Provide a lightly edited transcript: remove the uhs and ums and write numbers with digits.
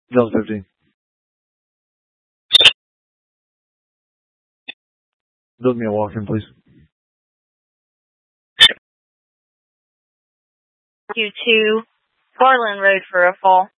Delta 15. Build me a walk-in, please. Q2, Garland Road for a fall.